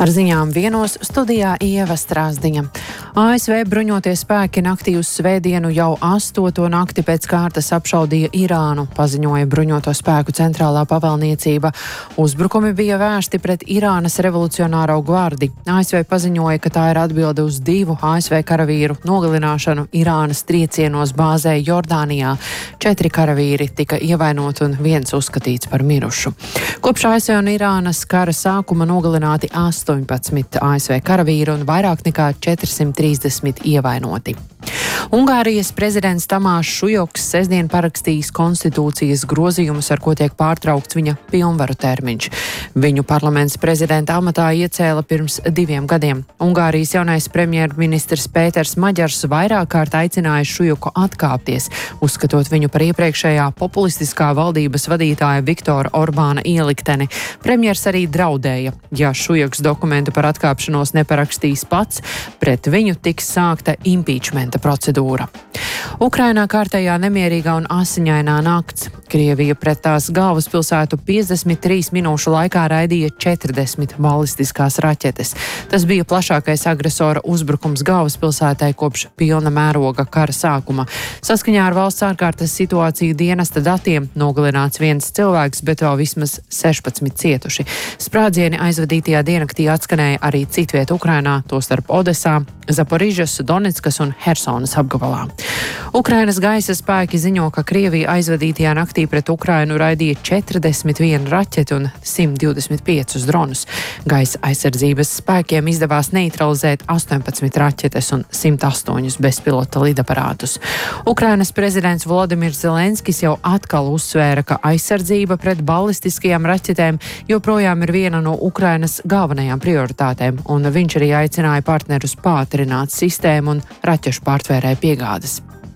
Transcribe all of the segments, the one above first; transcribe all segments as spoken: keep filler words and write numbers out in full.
Ar ziņām vienos studijā Ieva Strāzdiņa. A S V bruņotie spēki naktī uz svētdienu jau astoto nakti pēc kārtas apšaudīja Irānu, paziņoja bruņoto spēku centrālā pavēlniecība. Uzbrukumi bija vērsti pret Irānas revolucionāro gvardi. A S V paziņoja, ka tā ir atbilde uz divu A S V karavīru nogalināšanu Irānas triecienos bāzē Jordānijā. Četri karavīri tika ievainoti un viens uzskatīts par mirušu. Kopš A S V un Irānas kara sākuma nogalināti astoņpadsmit A S V karavīri un vairāk nekā četrsimt trīsdesmit ievainoti. Ungārijas prezidents Tamāšs Šujoks sestdien parakstījis konstitūcijas grozījumus, ar ko tiek pārtraukts viņa pilnvaru termiņš. Viņu parlaments prezidenta amatā iecēla pirms diviem gadiem. Ungārijas jaunais premjerministrs Pēters Maģars vairāk kārt aicināja Šujoku atkāpties, uzskatot viņu par iepriekšējā populistiskā valdības vadītāja Viktora Orbāna ielikteni. Premjers arī draudēja, ja Šujoks dokumentu par atkāpšanos neparakstīs pats, pret viņu tiks sākta impeachmenta procedūra. Ukrainā kārtējā nemierīgā un asiņainā nakts. Krievija pret tās galvaspilsētu piecdesmit trīs minūšu laikā raidīja četrdesmit balistiskās raķetes. Tas bija plašākais agresora uzbrukums galvaspilsētai kopš pilna mēroga kara sākuma. Saskaņā ar valsts ārkārtas situāciju dienesta datiem nogalināts viens cilvēks, bet vēl vismaz sešpadsmit cietuši. Sprādzieni aizvadītajā diennaktī atskanēja arī citviet Ukrainā, tostarp Odesā, Zaporižas, Donetskas un Hersonas apgabalā. Ukrainas gaisa spēki ziņo, ka Krievija aizvadītajā naktī pret Ukrainu raidīja četrdesmit vienu raķeti un simt divdesmit piecus dronus. Gaisa aizsardzības spēkiem izdevās neutralizēt astoņpadsmit raķetes un simt astoņus bezpilota lidaparātus. Ukrainas prezidents Volodimirs Zelenskis jau atkal uzsvēra, ka aizsardzība pret balistiskajām raķetēm joprojām ir viena no Ukrainas galvenajām prioritātēm, un viņš arī aicināja partnerus pātrināt sistēmu un raķešu pārtvērēju piegādes.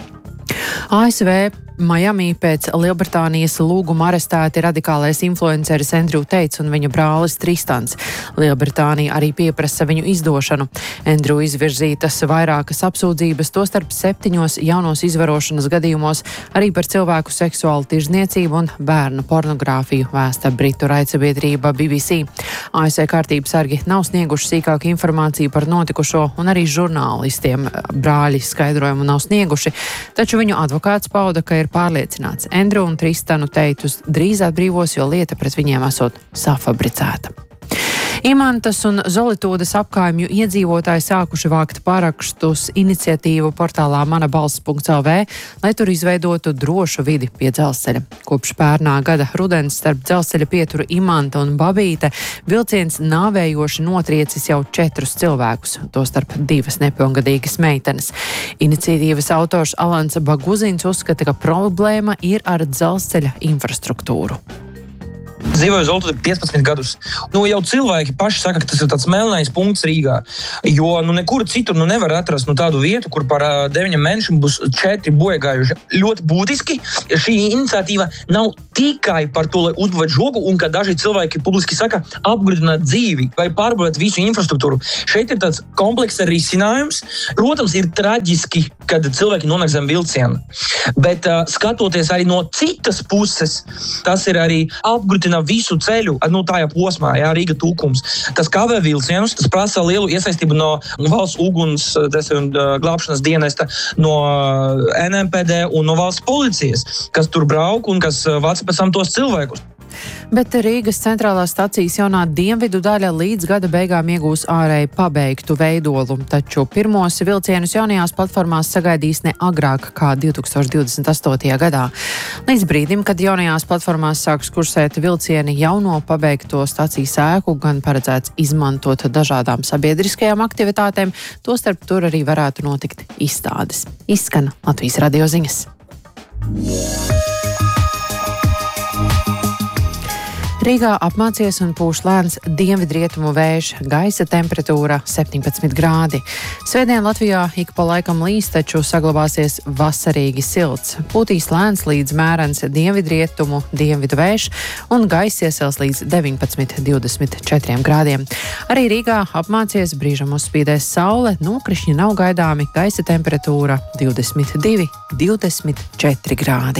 A S V Miami pēc Lielbritānijas lūguma arestēti radikālais influenceris Andrew Teits un viņa brālis Tristans. Lielbritānija arī pieprasa viņu izdošanu. Andrew izvirzītas vairākas apsūdzības, tostarp septiņos jaunos izvarošanas gadījumos, arī par cilvēku seksuālu tirzniecību un bērnu pornogrāfiju, vēsta britu raidsabiedrība B B C. A S V kārtības sargi nav snieguši sīkāku informāciju par notikušo, un arī žurnālistiem brāļi skaidrojumu nav snieguši, taču viņu advokāts pauda, ka ir pārliecināts, Andrew un Tristanu Teitus drīz atbrīvos, jo lieta pret viņiem esot safabricēta. Imantas un Zolitūdes apkaimju iedzīvotāji sākuši vākt parakstus iniciatīvu portālā mana balss punkts L V, lai tur izveidotu drošu vidi pie dzelzceļa. Kopš pērnā gada rudens starp dzelzceļa pieturu Imanta un Babīte vilciens nāvējoši notriecis jau četrus cilvēkus, tostarp divas nepilngadīgas meitenes. Iniciatīvas autors Alans Baguzins uzskata, ka problēma ir ar dzelzceļa infrastruktūru. Dzīvoju Zolitūdē piecpadsmit gadus. Nu, jau cilvēki paši saka, ka tas ir tāds melnais punkts Rīgā. Jo nu, nekur citur nu, nevar atrast nu, tādu vietu, kur par uh, deviņiem mēnešiem būs četri bojagājuši. Ļoti būtiski, šī iniciatīva nav tikai par to, lai uzbūvētu žogu, un ka daži cilvēki publiski saka, apgrūtināt dzīvi vai pārbūvēt visu infrastruktūru. Šeit ir tāds komplekss risinājums. Protams, ir traģiski, kad cilvēki nonāk zem vilciena. Bet uh, skatoties arī no citas puses, tas ir arī apgrūtināt visu ceļu, nu tā jau posmā, jā, Rīga Tūkums. Tas kavē vilcienus, tas prasa lielu iesaistību no valsts uguns un glābšanas dienesta, no N M P D un no valsts policijas, kas tur brauk un kas vāc pēc tam tos cilvēkus. Bet Rīgas centrālās stacijas jaunā dienvidu daļa līdz gada beigām iegūs ārēji pabeigtu veidolu, taču pirmos vilcienus jaunajās platformās sagaidīs ne agrāk kā divtūkstoš divdesmit astotajā gadā. Līdz brīdim, kad jaunajās platformās sāks kursēt vilcieni jauno pabeigto stacijas ēku, gan paredzēts izmantot dažādām sabiedriskajām aktivitātēm, tostarp tur arī varētu notikt izstādes. Izskan Latvijas radio ziņas. Rīgā apmācies un pūš lēns dienvidrietumu vējš, gaisa temperatūra septiņpadsmit grādi. Svētdien Latvijā ik pa laikam līs, taču saglabāsies vasarīgi silts. Pūtīs lēns līdz mērens dienvidrietumu dienvidu vējš un gaisa iesils līdz deviņpadsmit līdz divdesmit četriem grādiem. Arī Rīgā apmācies, brīžam uzspīdēs saule, nokrišņi nav gaidāmi, gaisa temperatūra divdesmit divi līdz divdesmit četri grādi.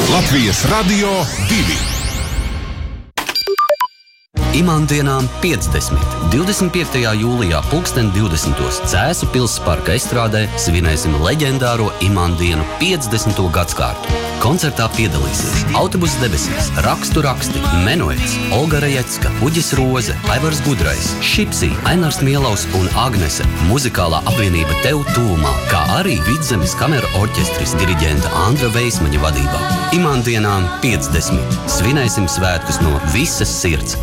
Latvijas Radio divi. Imandienām piecdesmit. divdesmit piektajā jūlijā pulksten divdesmitos Cēsu Pilsparka estrādē svinēsim leģendāro Imandienu piecdesmito gadskārtu. Koncertā piedalīsies Autobus debesīs, Rakstu raksti, Menuets, Olga Rejecka, Uģis Roze, Aivars Gudrais, Šipsī, Ainars Mielaus un Agnese, muzikālā apvienība Tev tūmā, kā arī Vidzemes kameru orķestris diriģenta Andra Veismaņa vadībā. Imandienām piecdesmit. Svinēsim svētkus no visas sirds.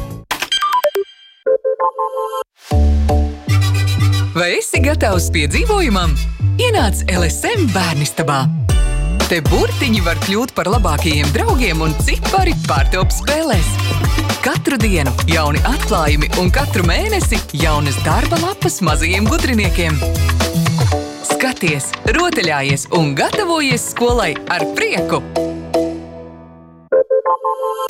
Vai esi gatavs piedzīvojumam? Ienāc L S M bērnistabā. Te burtiņi var kļūt par labākajiem draugiem un cipari pārtop spēlēs. Katru dienu jauni atklājumi un katru mēnesi jaunas darba lapas mazajiem gudriniekiem. Skaties, rotaļājies un gatavojies skolai ar prieku!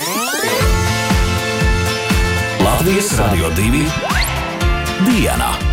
Latvijas Radio divi diena.